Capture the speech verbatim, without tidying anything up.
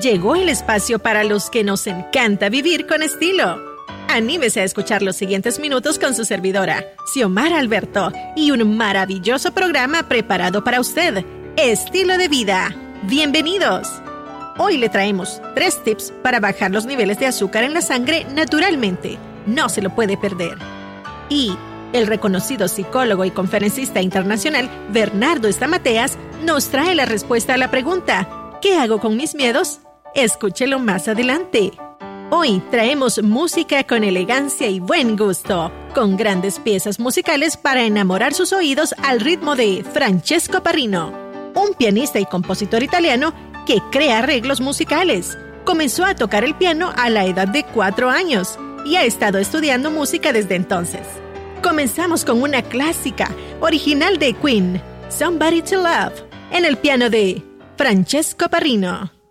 llegó el espacio para los que nos encanta vivir con estilo. Anímese a escuchar los siguientes minutos con su servidora, Xiomara Alberto, y un maravilloso programa preparado para usted, Estilo de Vida. ¡Bienvenidos! Hoy le traemos tres tips para bajar los niveles de azúcar en la sangre naturalmente. No se lo puede perder. Y el reconocido psicólogo y conferencista internacional Bernardo Estamateas nos trae la respuesta a la pregunta: ¿qué hago con mis miedos? Escúchelo más adelante. Hoy traemos música con elegancia y buen gusto, con grandes piezas musicales para enamorar sus oídos al ritmo de Francesco Parrino, un pianista y compositor italiano que crea arreglos musicales. Comenzó a tocar el piano a la edad de cuatro años y ha estado estudiando música desde entonces. Comenzamos con una clásica, original de Queen, Somebody to Love, en el piano de Francesco Parrino.